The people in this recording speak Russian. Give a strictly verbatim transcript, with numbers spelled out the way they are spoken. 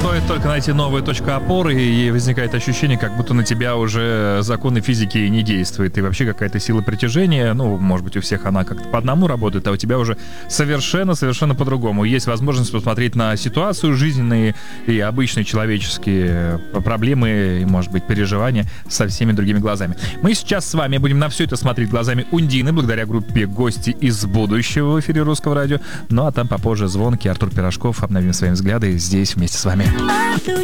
Стоит только найти новую точку опоры, и возникает ощущение, как будто на тебя уже законы физики не действуют. И вообще какая-то сила притяжения, ну, может быть, у всех она как-то по одному работает, а у тебя уже совершенно-совершенно по-другому. Есть возможность посмотреть на ситуацию жизненные и обычные человеческие проблемы, и, может быть, переживания со всеми другими глазами. Мы сейчас с вами будем на все это смотреть глазами Ундины, благодаря группе «Гости из будущего» в эфире Русского радио. Ну, а там попозже звонки. Артур Пирожков. Обновим свои взгляды здесь вместе с вами.